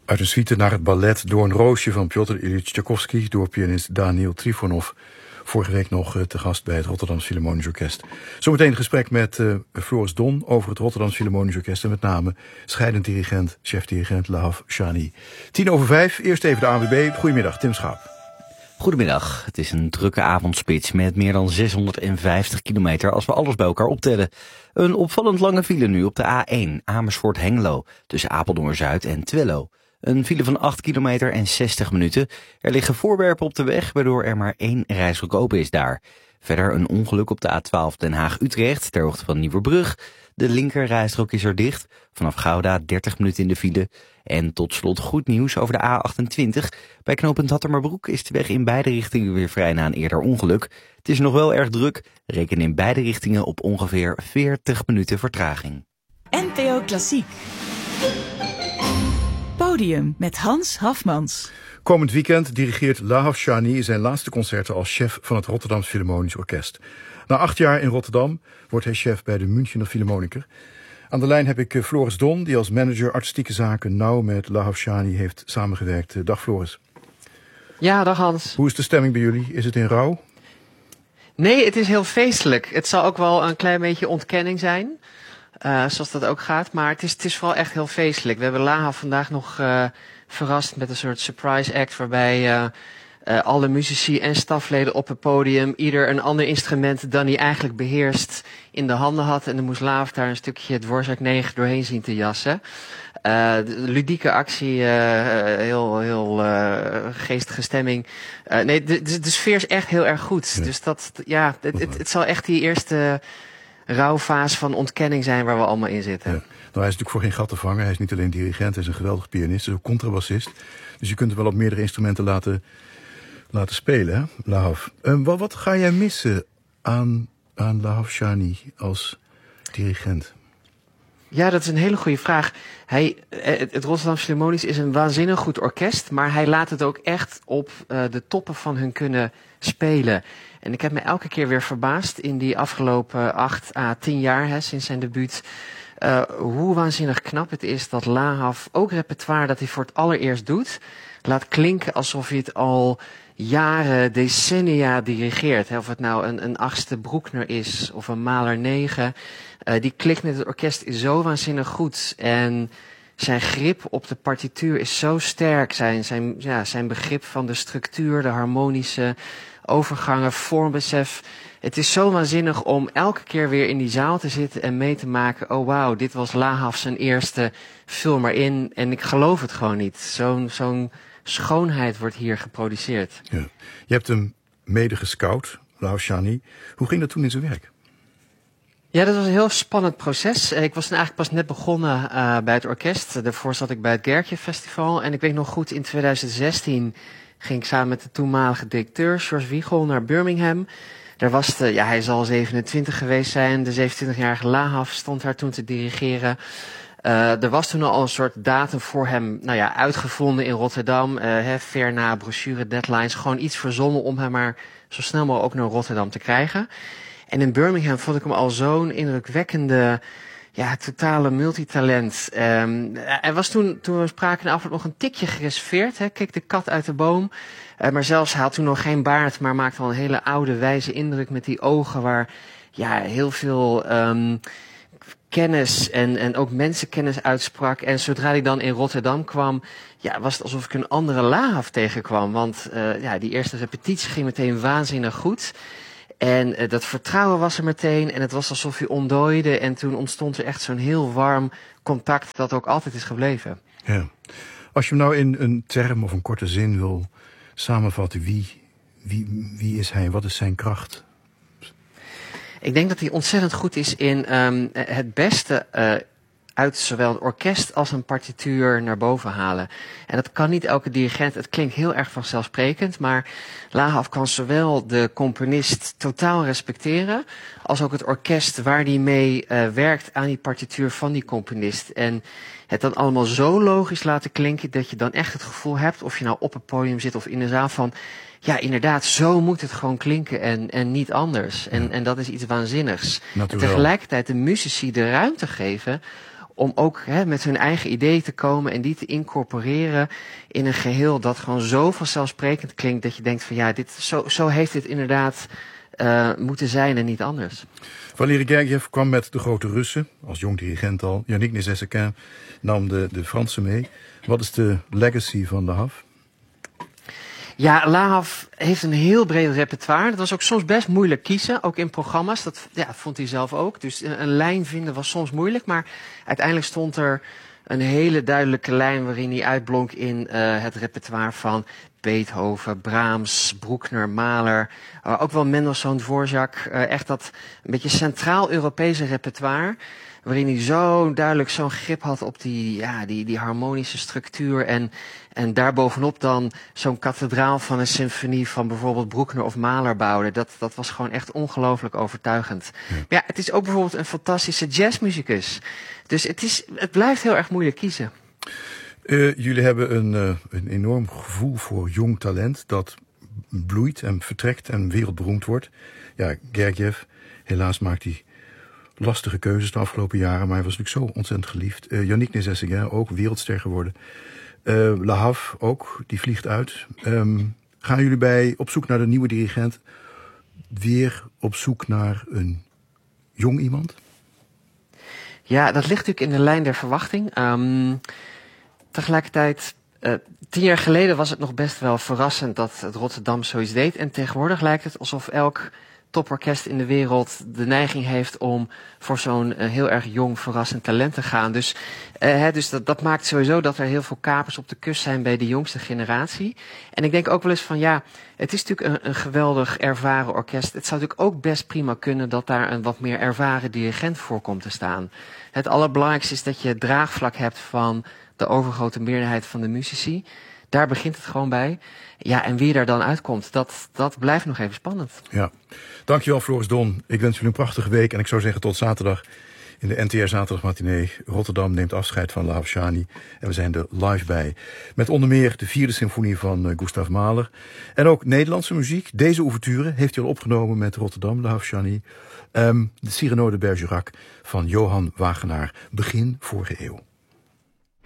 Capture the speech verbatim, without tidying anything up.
Uit een suite naar het ballet Doornroosje van Piotr Ilyich Tchaikovsky door pianist Daniel Trifonov. Vorige week nog uh, te gast bij het Rotterdams Philharmonisch Orkest. Zometeen een gesprek met uh, Floris Don over het Rotterdams Philharmonisch Orkest. En met name scheidend dirigent, chef-dirigent Lahav Shani. Tien over vijf, eerst even de A N W B. Goedemiddag, Tim Schaap. Goedemiddag. Het is een drukke avondspits met meer dan zeshonderdvijftig kilometer als we alles bij elkaar optellen. Een opvallend lange file nu op de A één Amersfoort-Hengelo tussen Apeldoorn-Zuid en Twello. Een file van acht kilometer en zestig minuten. Er liggen voorwerpen op de weg, waardoor er maar één rijstrook open is daar. Verder een ongeluk op de A twaalf Den Haag-Utrecht, ter hoogte van Nieuwerbrug. De linker rijstrook is er dicht. Vanaf Gouda dertig minuten in de file. En tot slot goed nieuws over de A achtentwintig. Bij knooppunt Hattemerbroek is de weg in beide richtingen weer vrij na een eerder ongeluk. Het is nog wel erg druk. Reken in beide richtingen op ongeveer veertig minuten vertraging. N P O Klassiek. Podium met Hans Hafmans. Komend weekend dirigeert Lahav Shani zijn laatste concerten als chef van het Rotterdams Philharmonisch Orkest. Na acht jaar in Rotterdam wordt hij chef bij de Münchener Philharmoniker. Aan de lijn heb ik Floris Don, die als manager artistieke zaken nauw met Lahav Shani heeft samengewerkt. Dag Floris. Ja, dag Hans. Hoe is de stemming bij jullie? Is het in rouw? Nee, het is heel feestelijk. Het zal ook wel een klein beetje ontkenning zijn. Uh, zoals dat ook gaat. Maar het is, het is vooral echt heel feestelijk. We hebben Lahav vandaag nog uh, verrast met een soort surprise act. Waarbij uh, uh, alle muzici en stafleden op het podium ieder een ander instrument dan hij eigenlijk beheerst in de handen had. En dan moest Lahav daar een stukje Dvorak negen doorheen zien te jassen. Uh, de ludieke actie, uh, heel, heel uh, geestige stemming. Uh, nee, de, de, de sfeer is echt heel erg goed. Ja. Dus dat, ja, het, het, het zal echt die eerste rouwfase van ontkenning zijn waar we allemaal in zitten. Ja. Nou, hij is natuurlijk voor geen gat te vangen. Hij is niet alleen dirigent, hij is een geweldig pianist. Hij is ook contrabassist. Dus je kunt hem wel op meerdere instrumenten laten, laten spelen, hè, Lahav. Um, wat, wat ga jij missen aan, aan Lahav Shani als dirigent? Ja, dat is een hele goede vraag. Hij, het Rotterdam Philharmonisch is een waanzinnig goed orkest, maar hij laat het ook echt op uh, de toppen van hun kunnen spelen. En ik heb me elke keer weer verbaasd in die afgelopen acht à tien jaar, hè, sinds zijn debuut, uh, hoe waanzinnig knap het is dat Lahav ook repertoire dat hij voor het allereerst doet, laat klinken alsof hij het al jaren, decennia dirigeert. Hè. Of het nou een, een achtste Bruckner is of een Mahler negen. Uh, die klik met het orkest is zo waanzinnig goed. En zijn grip op de partituur is zo sterk. Zijn, zijn, ja, zijn begrip van de structuur, de harmonische overgangen, vormbesef. Het is zo waanzinnig om elke keer weer in die zaal te zitten en mee te maken. Oh wauw, dit was Lahav zijn eerste, vul maar in. En ik geloof het gewoon niet. Zo'n, zo'n schoonheid wordt hier geproduceerd. Ja. Je hebt hem mede gescout, Lahav Shani. Hoe ging dat toen in zijn werk? Ja, dat was een heel spannend proces. Ik was eigenlijk pas net begonnen uh, bij het orkest. Daarvoor zat ik bij het Gerkje Festival. En ik weet nog goed, in twintig zestien ging ik samen met de toenmalige directeur, George Wiegel, naar Birmingham. Daar was de, ja, hij zal zevenentwintig geweest zijn. De zevenentwintigjarige Lahav stond daar toen te dirigeren. Uh, er was toen al een soort datum voor hem, nou ja, uitgevonden in Rotterdam. Uh, hè, ver na brochure, deadlines. Gewoon iets verzonnen om hem maar zo snel mogelijk ook naar Rotterdam te krijgen. En in Birmingham vond ik hem al zo'n indrukwekkende, ja, totale multitalent. Um, hij was toen, toen we spraken in de afloop nog een tikje gereserveerd. Hè, keek de kat uit de boom. Uh, maar zelfs, hij had toen nog geen baard, maar maakte al een hele oude, wijze indruk met die ogen waar, ja, heel veel um, kennis en, en ook mensenkennis uitsprak. En zodra hij dan in Rotterdam kwam, ja, was het alsof ik een andere Lahav tegenkwam. Want uh, ja, die eerste repetitie ging meteen waanzinnig goed. En uh, dat vertrouwen was er meteen en het was alsof hij ontdooide. En toen ontstond er echt zo'n heel warm contact dat ook altijd is gebleven. Ja. Als je hem nou in een term of een korte zin wil samenvatten, wie, wie, wie is hij? Wat is zijn kracht? Ik denk dat hij ontzettend goed is in um, het beste uh, uit zowel het orkest als een partituur naar boven halen. En dat kan niet elke dirigent. Het klinkt heel erg vanzelfsprekend, maar Lahav kan zowel de componist totaal respecteren, als ook het orkest waar die mee uh, werkt aan die partituur van die componist. En het dan allemaal zo logisch laten klinken dat je dan echt het gevoel hebt, of je nou op het podium zit of in de zaal, van ja, inderdaad, zo moet het gewoon klinken en, en niet anders. En, ja. en dat is iets waanzinnigs. Natuurlijk. En tegelijkertijd de muzici de ruimte geven om ook hè, met hun eigen ideeën te komen en die te incorporeren in een geheel dat gewoon zo vanzelfsprekend klinkt dat je denkt van ja, dit, zo, zo heeft dit inderdaad uh, moeten zijn en niet anders. Valery Gergiev kwam met de grote Russen, als jong dirigent al. Yannick Nézet-Séquin nam de, de Fransen mee. Wat is de legacy van Lahav? Ja, Lahav heeft een heel breed repertoire. Dat was ook soms best moeilijk kiezen, ook in programma's. Dat ja, vond hij zelf ook. Dus een, een lijn vinden was soms moeilijk. Maar uiteindelijk stond er een hele duidelijke lijn waarin hij uitblonk in uh, het repertoire van Beethoven, Brahms, Bruckner, Mahler. Uh, ook wel Mendelssohn, Dvorak. Uh, echt dat een beetje Centraal-Europese repertoire. Waarin hij zo duidelijk zo'n grip had op die, ja, die, die harmonische structuur. En, en daarbovenop dan zo'n kathedraal van een symfonie van bijvoorbeeld Bruckner of Mahler bouwde. Dat, dat was gewoon echt ongelooflijk overtuigend. Ja. Maar ja, het is ook bijvoorbeeld een fantastische jazzmuzikus. Dus het, is, het blijft heel erg moeilijk kiezen. Uh, jullie hebben een, uh, een enorm gevoel voor jong talent dat bloeit en vertrekt en wereldberoemd wordt. Ja, Gergiev, helaas maakt hij lastige keuzes de afgelopen jaren, maar hij was natuurlijk zo ontzettend geliefd. Uh, Yannick Nézet-Séquin, ook wereldster geworden. Uh, Lahav ook, die vliegt uit. Um, gaan jullie bij op zoek naar de nieuwe dirigent weer op zoek naar een jong iemand? Ja, dat ligt natuurlijk in de lijn der verwachting. Um, tegelijkertijd, uh, tien jaar geleden was het nog best wel verrassend dat het Rotterdam zoiets deed. En tegenwoordig lijkt het alsof elk toporkest in de wereld de neiging heeft om voor zo'n uh, heel erg jong, verrassend talent te gaan. Dus, uh, hè, dus dat, dat maakt sowieso dat er heel veel kapers op de kust zijn bij de jongste generatie. En ik denk ook wel eens van ja, het is natuurlijk een, een geweldig ervaren orkest. Het zou natuurlijk ook best prima kunnen dat daar een wat meer ervaren dirigent voor komt te staan. Het allerbelangrijkste is dat je het draagvlak hebt van de overgrote meerderheid van de muzici. Daar begint het gewoon bij. Ja, en wie er dan uitkomt, dat, dat blijft nog even spannend. Ja, dankjewel Floris Don. Ik wens jullie een prachtige week en ik zou zeggen tot zaterdag in de N T R Zaterdagmatinee. Rotterdam neemt afscheid van Lahav Shani en we zijn er live bij. Met onder meer de vierde symfonie van uh, Gustav Mahler. En ook Nederlandse muziek. Deze ouverture heeft hij al opgenomen met Rotterdam, Lahav Shani. Um, de Cyrano de Bergerac van Johan Wagenaar, begin vorige eeuw.